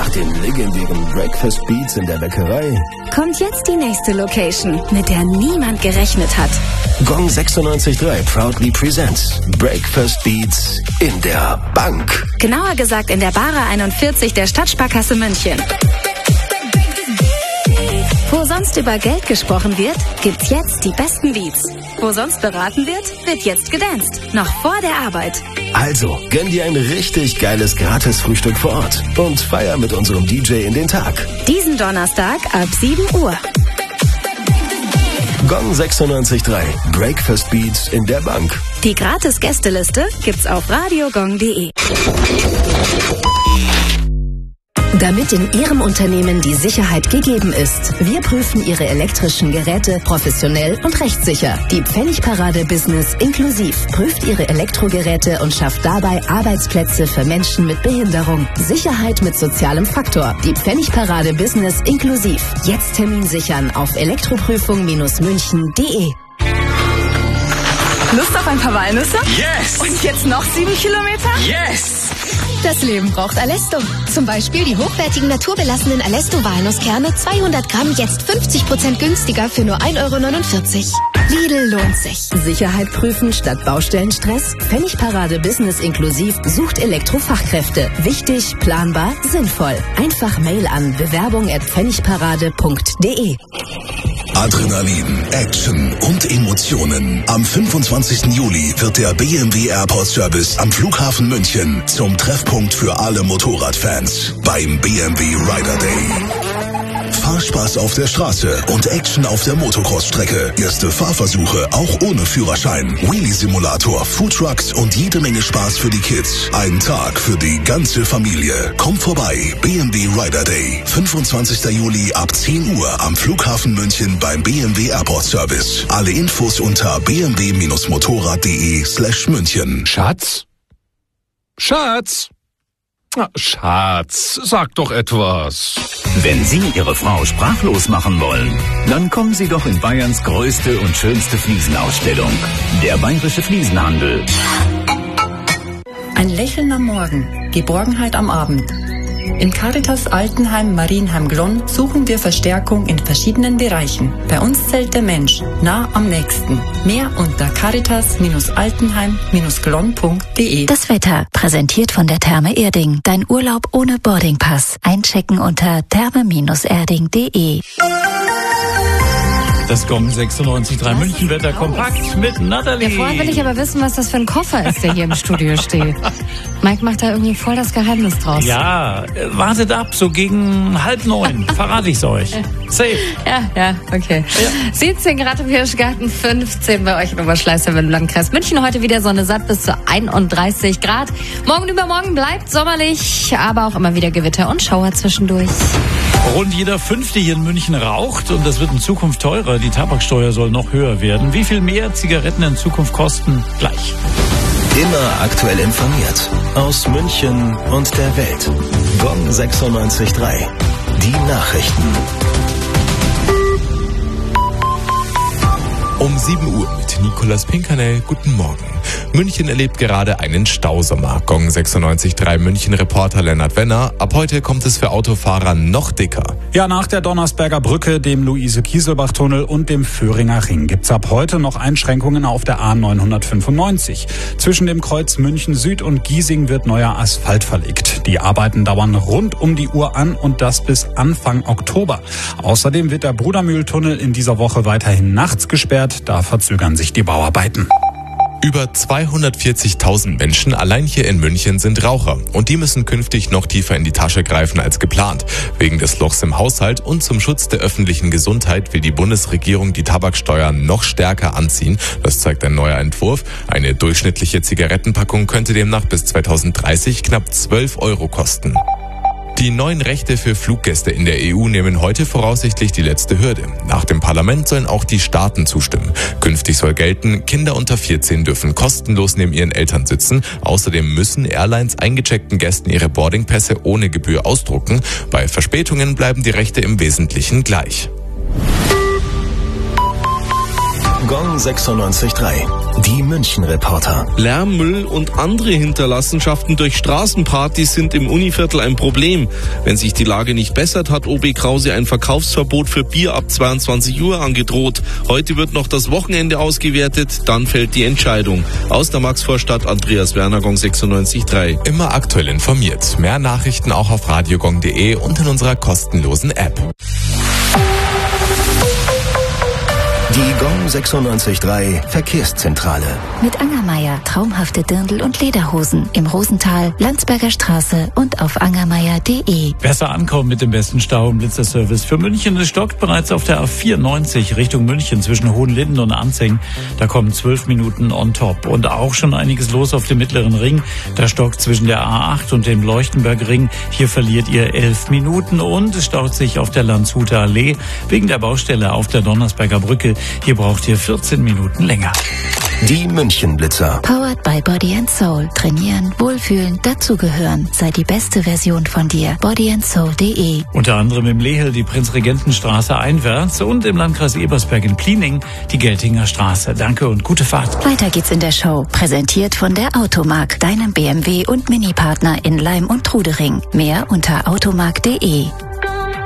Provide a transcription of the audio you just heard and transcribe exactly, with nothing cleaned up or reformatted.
Nach den legendären Breakfast Beats in der Bäckerei kommt jetzt die nächste Location, mit der niemand gerechnet hat. Gong sechsundneunzig Komma drei proudly presents Breakfast Beats in der Bank. Genauer gesagt in der Bara einundvierzig der Stadtsparkasse München. Wo sonst über Geld gesprochen wird, gibt's jetzt die besten Beats. Wo sonst beraten wird, wird jetzt gedanced. Noch vor der Arbeit. Also, gönn dir ein richtig geiles Gratis-Frühstück vor Ort und feier mit unserem D J in den Tag. Diesen Donnerstag ab sieben Uhr. Gong sechsundneunzig Komma drei Breakfast Beats in der Bank. Die Gratis-Gästeliste gibt's auf radiogong punkt de. Damit in Ihrem Unternehmen die Sicherheit gegeben ist. Wir prüfen Ihre elektrischen Geräte professionell und rechtssicher. Die Pfennigparade Business inklusiv prüft Ihre Elektrogeräte und schafft dabei Arbeitsplätze für Menschen mit Behinderung. Sicherheit mit sozialem Faktor. Die Pfennigparade Business inklusiv. Jetzt Termin sichern auf elektroprüfung München punkt de. Lust auf ein paar Walnüsse? Yes! Und jetzt noch sieben Kilometer? Yes! Das Leben braucht Alesto. Zum Beispiel die hochwertigen naturbelassenen Alesto-Walnusskerne, zweihundert Gramm, jetzt fünfzig Prozent günstiger für nur ein Euro neunundvierzig. Lidl lohnt sich. Sicherheit prüfen statt Baustellenstress? Pfennigparade Business inklusiv sucht Elektrofachkräfte. Wichtig, planbar, sinnvoll. Einfach Mail an bewerbung at pfennigparade punkt de. Adrenalin, Action und Emotionen. Am fünfundzwanzigsten Juli wird der B M W Airport Service am Flughafen München zum Treffpunkt für alle Motorradfans beim B M W Rider Day. Fahrspaß auf der Straße und Action auf der Motocross-Strecke. Erste Fahrversuche auch ohne Führerschein. Wheelie-Simulator, Foodtrucks und jede Menge Spaß für die Kids. Ein Tag für die ganze Familie. Kommt vorbei, B M W Rider Day. fünfundzwanzigsten Juli ab zehn Uhr am Flughafen München beim B M W Airport Service. Alle Infos unter b m w motorrad punkt de slash München. Schatz? Schatz? Na, Schatz, sag doch etwas. Wenn Sie Ihre Frau sprachlos machen wollen, dann kommen Sie doch in Bayerns größte und schönste Fliesenausstellung. Der Bayerische Fliesenhandel. Ein Lächeln am Morgen, Geborgenheit am Abend. In Caritas Altenheim Marienheim Glonn suchen wir Verstärkung in verschiedenen Bereichen. Bei uns zählt der Mensch, nah am nächsten. Mehr unter caritas altenheim glonn punkt de. Das Wetter, präsentiert von der Therme Erding. Dein Urlaub ohne Boardingpass. Einchecken unter therme erding punkt de. Das Gong sechsundneunzig Komma drei Münchenwetter kompakt mit Nathalie. Ja, vorher will ich aber wissen, was das für ein Koffer ist, der hier im Studio steht. Mike macht da irgendwie voll das Geheimnis draus. Ja, wartet ab, so gegen halb neun verrate ich's euch. Safe. Ja, ja, okay. Ja. siebzehn Grad im Hirschgarten, fünfzehn bei euch in Oberschleißheim im Landkreis München. Heute wieder Sonne satt bis zu einunddreißig Grad. Morgen übermorgen bleibt sommerlich, aber auch immer wieder Gewitter und Schauer zwischendurch. Rund jeder Fünfte hier in München raucht und das wird in Zukunft teurer. Die Tabaksteuer soll noch höher werden. Wie viel mehr Zigaretten in Zukunft kosten? Gleich. Immer aktuell informiert. Aus München und der Welt. Gong sechsundneunzig Komma drei. Die Nachrichten. Um sieben Uhr mit Nicolas Pinkernell. Guten Morgen. München erlebt gerade einen Stausommer. Gong sechsundneunzig Komma drei München-Reporter Lennart Wenner. Ab heute kommt es für Autofahrer noch dicker. Ja, nach der Donnersberger Brücke, dem Luise-Kieselbach-Tunnel und dem Föhringer Ring gibt's ab heute noch Einschränkungen auf der A neunhundertfünfundneunzig. Zwischen dem Kreuz München Süd und Giesing wird neuer Asphalt verlegt. Die Arbeiten dauern rund um die Uhr an und das bis Anfang Oktober. Außerdem wird der Brudermühltunnel in dieser Woche weiterhin nachts gesperrt. Da verzögern sich die Bauarbeiten. Über zweihundertvierzigtausend Menschen allein hier in München sind Raucher. Und die müssen künftig noch tiefer in die Tasche greifen als geplant. Wegen des Lochs im Haushalt und zum Schutz der öffentlichen Gesundheit will die Bundesregierung die Tabaksteuer noch stärker anziehen. Das zeigt ein neuer Entwurf. Eine durchschnittliche Zigarettenpackung könnte demnach bis zweitausenddreißig knapp zwölf Euro kosten. Die neuen Rechte für Fluggäste in der E U nehmen heute voraussichtlich die letzte Hürde. Nach dem Parlament sollen auch die Staaten zustimmen. Künftig soll gelten, Kinder unter vierzehn dürfen kostenlos neben ihren Eltern sitzen. Außerdem müssen Airlines eingecheckten Gästen ihre Boardingpässe ohne Gebühr ausdrucken. Bei Verspätungen bleiben die Rechte im Wesentlichen gleich. Gong sechsundneunzig Komma drei. Die München-Reporter. Lärm, Müll und andere Hinterlassenschaften durch Straßenpartys sind im Univiertel ein Problem. Wenn sich die Lage nicht bessert, hat O B Krause ein Verkaufsverbot für Bier ab zweiundzwanzig Uhr angedroht. Heute wird noch das Wochenende ausgewertet, dann fällt die Entscheidung. Aus der Maxvorstadt Andreas Werner, Gong sechsundneunzig Komma drei. Immer aktuell informiert. Mehr Nachrichten auch auf radiogong punkt de und in unserer kostenlosen App. Die Gong sechsundneunzig Komma drei Verkehrszentrale. Mit Angermeier traumhafte Dirndl- und Lederhosen im Rosental, Landsberger Straße und auf angermeier punkt de. Besser ankommen mit dem besten Stau- und Blitzerservice für München. Es stockt bereits auf der A vierundneunzig Richtung München zwischen Hohenlinden und Anzing. Da kommen zwölf Minuten on top. Und auch schon einiges los auf dem Mittleren Ring. Da stockt zwischen der A acht und dem Leuchtenbergring. Hier verliert ihr elf Minuten. Und es staut sich auf der Landshuter Allee wegen der Baustelle auf der Donnersberger Brücke. Hier braucht ihr vierzehn Minuten länger. Die München-Blitzer. Powered by Body and Soul. Trainieren, wohlfühlen, dazugehören. Sei die beste Version von dir. body and soul punkt de. Unter anderem im Lehel die Prinzregentenstraße einwärts und im Landkreis Ebersberg in Pliening die Geltinger Straße. Danke und gute Fahrt. Weiter geht's in der Show. Präsentiert von der Automark, deinem B M W und Mini-Partner in Leim und Trudering. Mehr unter automark punkt de.